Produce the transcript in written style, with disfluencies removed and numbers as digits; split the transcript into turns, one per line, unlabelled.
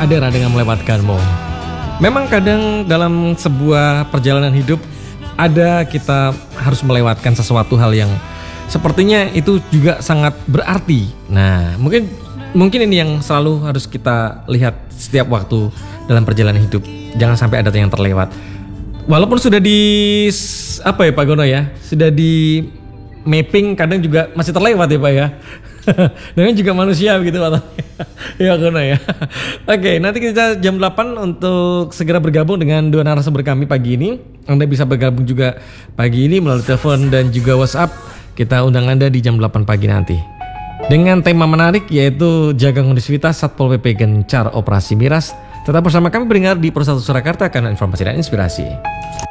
Adera dengan melewatkanmu. Memang kadang dalam sebuah perjalanan hidup ada kita harus melewatkan sesuatu hal yang sepertinya itu juga sangat berarti. Nah, mungkin ini yang selalu harus kita lihat setiap waktu dalam perjalanan hidup. Jangan sampai ada yang terlewat. Walaupun sudah apa ya Pak Gono ya, sudah di mapping, kadang juga masih terlewat ya Pak ya. Dengan juga manusia begitu Pak. Ya Gono ya. Oke, nanti kita jam 8 untuk segera bergabung dengan dua narasumber kami pagi ini. Anda bisa bergabung juga pagi ini melalui telepon dan juga WhatsApp. Kita undang Anda di jam 8 pagi nanti dengan tema menarik yaitu jaga kondisivitas Satpol PP gencar operasi miras. Tetap bersama kami pendengar di Persatu Surakarta karena informasi dan inspirasi.